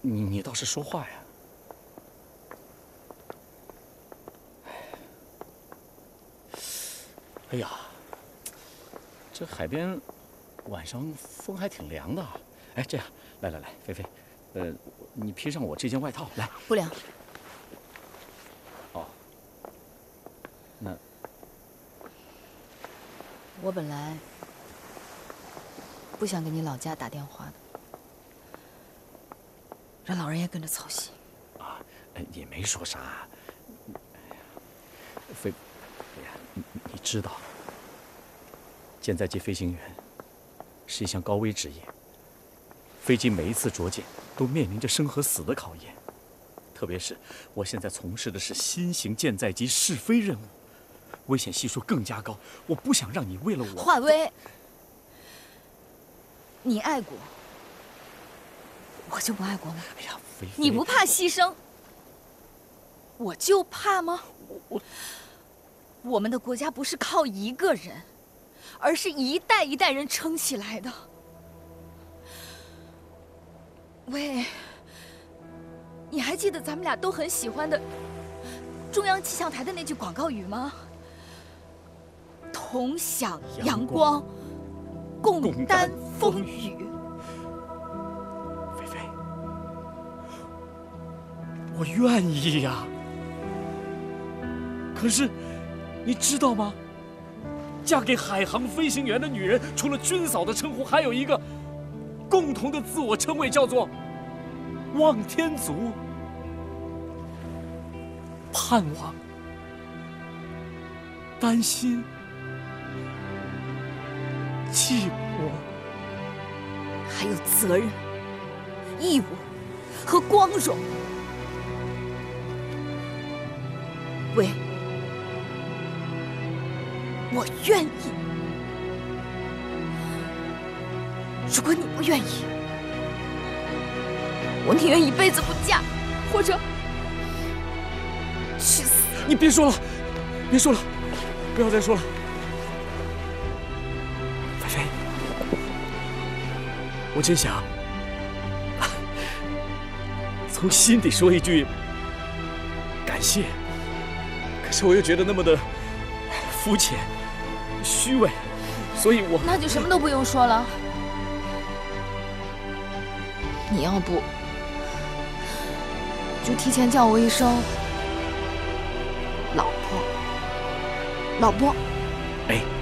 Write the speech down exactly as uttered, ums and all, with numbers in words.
你你倒是说话呀！哎呀，这海边晚上风还挺凉的啊。哎，这样，来来来，菲菲，呃，你披上我这件外套来。 不凉。 哦，那我本来不想给你老家打电话的，让老人也跟着操心。 啊，也没说啥。哎呀，菲，哎呀，你你知道，舰载机飞行员是一项高危职业，飞机每一次着舰都面临着生和死的考验。特别是我现在从事的是新型舰载机试飞任务，危险系数更加高。我不想让你为了我…… 华威，你爱国，我就不爱国吗？ 哎呀，菲菲， 你不怕牺牲，我就怕吗？ 我我， 我们的国家不是靠一个人，而是一代一代人撑起来的。喂，你还记得咱们俩都很喜欢的中央气象台的那句广告语吗？同享阳光，共担风雨。 菲菲，我愿意呀。可是，你知道吗？嫁给海航飞行员的女人，除了军嫂的称呼，还有一个共同的自我称谓，叫做望天族。盼望、担心、寂寞， 还有责任、义务和光荣。喂，我愿意。如果你不愿意，我宁愿一辈子不嫁，或者去死。 你别说了，别说了，不要再说了。菲菲，我真想从心底说一句感谢，可是我又觉得那么的肤浅、虚伪，所以我…… 那就什么都不用说了。你要不就提前叫我一声老婆，老婆。 哎。